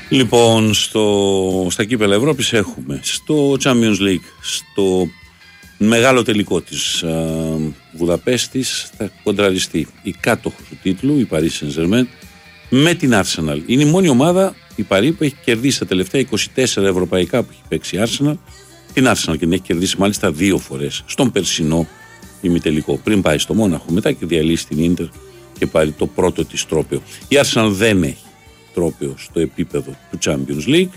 Λοιπόν, στα κύπελα Ευρώπης έχουμε στο Champions League, στο μεγάλο τελικό της Βουδαπέστης, θα κοντραριστεί η κάτοχος του τίτλου, η Paris Saint-Germain, με την Arsenal. Είναι η μόνη ομάδα, η Paris, που έχει κερδίσει τα τελευταία 24 ευρωπαϊκά που έχει παίξει η Arsenal, την Arsenal, και την έχει κερδίσει μάλιστα 2 φορές στον περσινό ημιτελικό. Πριν πάει στο Μόναχο, μετά και διαλύσει την Ίντερ και πάρει το πρώτο της τρόπαιο. Η Arsenal δεν έχει τρόπαιο στο επίπεδο του Champions League.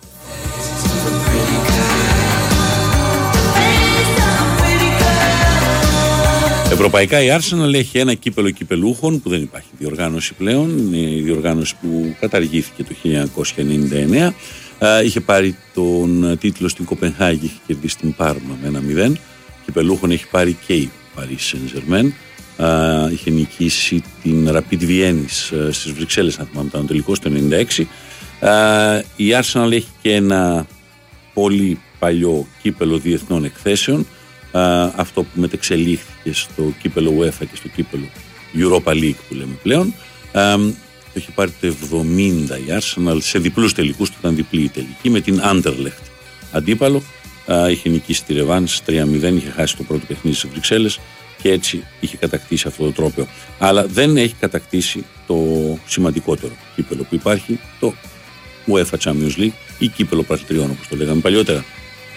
Ευρωπαϊκά η Arsenal έχει ένα κύπελο κυπελούχων που δεν υπάρχει διοργάνωση πλέον. Είναι η διοργάνωση που καταργήθηκε το 1999. Είχε πάρει τον τίτλο στην Κοπενχάγη, είχε κερδίσει την Πάρμα με 1-0. Κυπελούχων έχει πάρει και η Paris Saint-Germain. Είχε νικήσει την Rapid Βιέννης στις Βρυξέλλες, αν θυμάμαι, ήταν τελικό στο 1996. Η Arsenal έχει και ένα πολύ παλιό κύπελο διεθνών εκθέσεων, αυτό που μετεξελίχθηκε στο κύπελο UEFA και στο κύπελο Europa League που λέμε πλέον. Το είχε πάρει το 70 η Arsenal σε διπλούς τελικούς, του ήταν διπλή η τελική, με την Anderlecht αντίπαλο. Είχε νικήσει τη Ρεβάνς 3-0, είχε χάσει το πρώτο παιχνίδι στις Βρυξέλλες και έτσι είχε κατακτήσει αυτό το τρόπαιο. Αλλά δεν έχει κατακτήσει το σημαντικότερο κύπελο που υπάρχει, το UEFA Champions League ή κύπελο πρωταθλητριών, όπως το λέγαμε παλιότερα.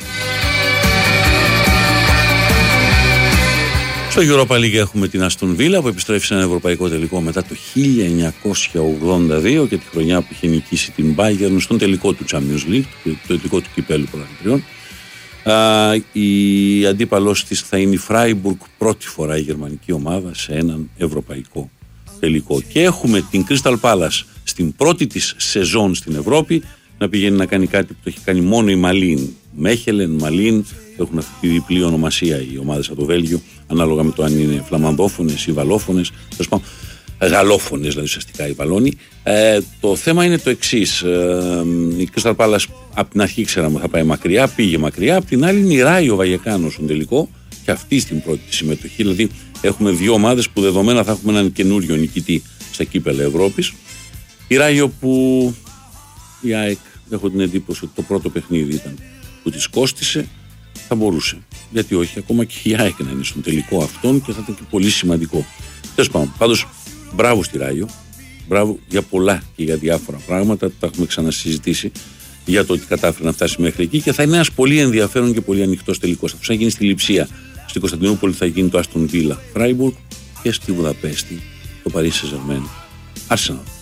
Στο Europa League έχουμε την Aston Villa που επιστρέφει σε ένα ευρωπαϊκό τελικό μετά το 1982 και τη χρονιά που είχε νικήσει την Bayern στον τελικό του Champions League, το τελικό του κυπέλου πρωταθλητριών. Η αντίπαλος της θα είναι η Freiburg, πρώτη φορά η γερμανική ομάδα σε έναν ευρωπαϊκό τελικό. Και έχουμε την Crystal Palace στην πρώτη της σεζόν στην Ευρώπη να πηγαίνει να κάνει κάτι που το έχει κάνει μόνο η Μαλίν. Μέχελεν, Μαλίν, έχουν αυτή τη διπλή ονομασία οι ομάδες από το Βέλγιο, ανάλογα με το αν είναι φλαμανδόφωνες ή βαλόφωνες, γαλλόφωνες δηλαδή ουσιαστικά οι Βαλόνοι. Το θέμα είναι το εξής. Η Crystal Palace από την αρχή ξέραμε θα πάει μακριά, πήγε μακριά. Απ' την άλλη είναι η Ράιο Βαγεκάνο στον τελικό και αυτή στην πρώτη τη συμμετοχή. Δηλαδή έχουμε δύο ομάδες που δεδομένα θα έχουμε έναν καινούριο νικητή στα κύπελα Ευρώπης. Η Ράιο που η ΑΕΚ, έχω την εντύπωση ότι το πρώτο παιχνίδι ήταν που της κόστισε, θα μπορούσε. Γιατί όχι, ακόμα και η ΑΕΚ να είναι στον τελικό αυτόν και θα ήταν και πολύ σημαντικό. Τέλος πάντων, πάντως μπράβο στη Ράιο. Μπράβο για πολλά και για διάφορα πράγματα. Τα έχουμε ξανασυζητήσει για το ότι κατάφερε να φτάσει μέχρι εκεί και θα είναι ένας πολύ ενδιαφέρον και πολύ ανοιχτός τελικός. Αυτό θα γίνει στη Λειψία. Στην Κωνσταντινούπολη θα γίνει το Aston Villa Freiburg και στη Βουδαπέστη το Paris Saint-Germain Arsenal.